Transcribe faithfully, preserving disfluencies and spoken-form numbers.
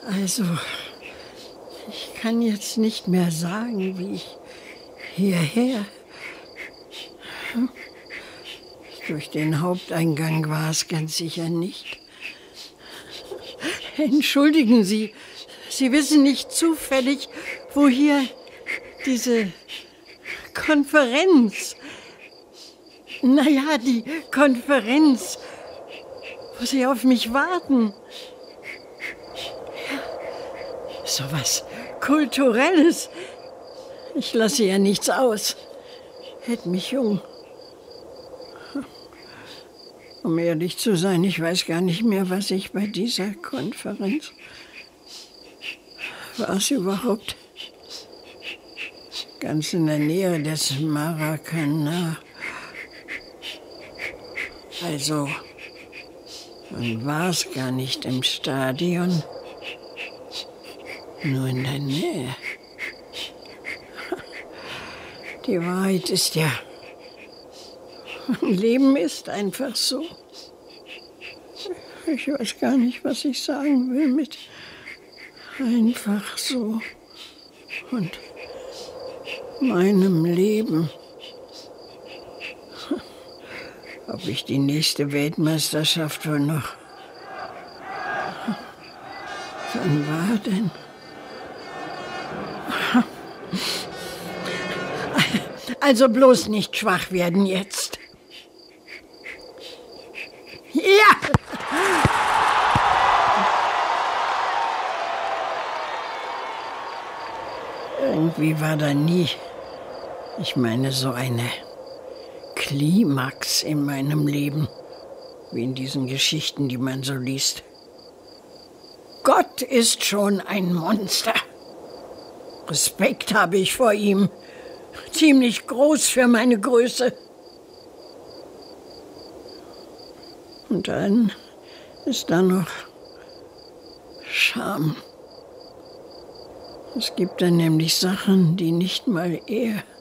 Also, ich kann jetzt nicht mehr sagen, wie ich hierher. Durch den Haupteingang war es ganz sicher nicht. Entschuldigen Sie, Sie wissen nicht zufällig, wo hier diese Konferenz, naja, die Konferenz, wo Sie auf mich warten. Ja, so was Kulturelles. Ich lasse ja nichts aus. Hält mich jung. Um ehrlich zu sein, ich weiß gar nicht mehr, was ich bei dieser Konferenz... War es überhaupt? Ganz in der Nähe des Maracanã. Also, man war es gar nicht im Stadion, nur in der Nähe. Die Wahrheit ist ja, Leben ist einfach so. Ich weiß gar nicht, was ich sagen will mit einfach so und meinem Leben. Ob ich die nächste Weltmeisterschaft wohl noch... Wann war denn? Also bloß nicht schwach werden jetzt. Ja! Irgendwie war da nie, ich meine, so eine Klimax in meinem Leben, wie in diesen Geschichten, die man so liest. Gott ist schon ein Monster. Respekt habe ich vor ihm. Ziemlich groß für meine Größe. Und dann ist da noch Scham. Es gibt dann nämlich Sachen, die nicht mal er